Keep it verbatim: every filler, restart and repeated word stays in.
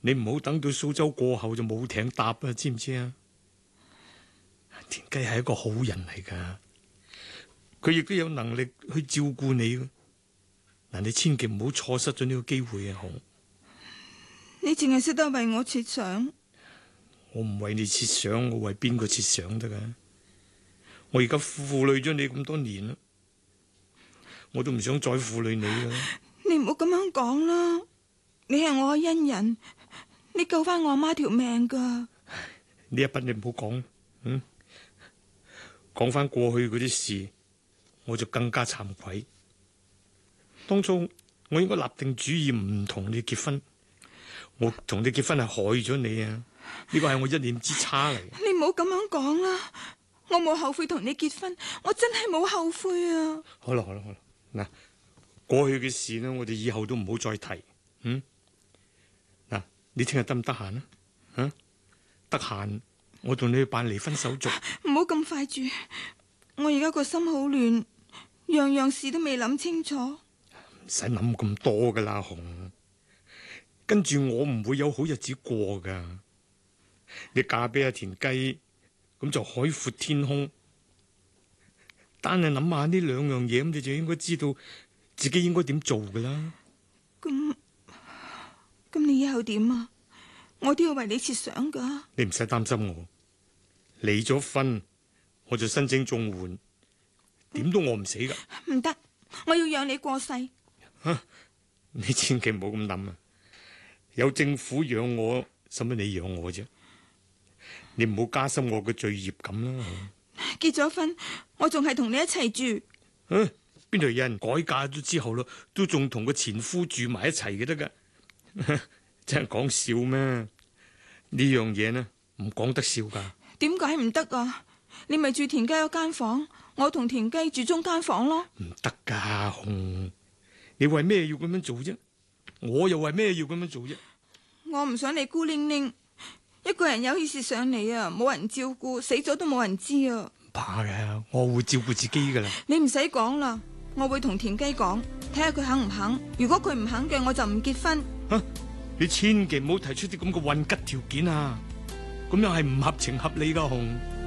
你唔好等到蘇州過後就冇艇搭啊，知唔知啊？田雞係一個好人嚟噶，佢亦都有能力去照顧你噶。嗱，你千祈唔好錯失咗呢個機會啊！紅， 你淨係識得為我設想。 我唔為你設想，我為邊個設想得噶？我而家負累咗你咁多年啦，我都唔想再負累你啦。 你唔好咁樣講啦，你係我嘅恩人，你救翻我阿媽條命噶。 呢一筆你唔好講，嗯，講翻過去嗰啲事，我就更加慚愧。當初我應該立定主意唔同你結婚，我同你結婚係害咗你啊！呢個係我一念之差嚟。 你唔好咁樣講啦，我冇後悔同你結婚，我真係冇後悔啊！ 好啦好啦好啦，嗱，過去嘅事呢，我哋以後都唔好再提。嗯，嗱，你聽日得唔得閒啊？啊，得閒我同你去辦離婚手續。 唔好咁快住，我而家個心好亂，樣樣事都未諗清楚。 唔使諗咁多噶啦，紅。跟住我唔會有好日子過噶。你嫁俾阿田雞，咁就海闊天空。單係諗下呢兩樣嘢，咁你就應該知道自己應該點做噶啦。 咁咁，你以後點啊？我都要為你設想噶。 你唔使擔心我，離咗婚我就申請綜援，點都餓唔死噶。 唔得，我要養你過世。 啊！你千祈唔好咁諗啊！有政府養我，使乜你養我啫？你唔好加深我嘅罪孽感啦。 結咗婚，我仲係同你一齊住。 啊！邊度有人改嫁咗之後咯，都仲同個前夫住埋一齊嘅得噶？真係講笑咩？呢樣嘢呢，唔講得笑噶。 點解唔得啊？你咪住田雞嗰間房，我同田雞住中間房咯。 唔得噶，紅。你為咩要咁樣做啫？我又為咩要咁樣做啫？ 我唔想你孤零零，一個人有事上嚟啊，冇人照顧，死咗都冇人知啊！ 唔怕嘅，我會照顧自己噶啦。 你唔使講啦，我會同田雞講，睇下佢肯唔肯。如果佢唔肯嘅，我就唔結婚。 啊！你千祈唔好提出啲咁嘅混吉條件啊！咁樣係唔合情合理噶，紅。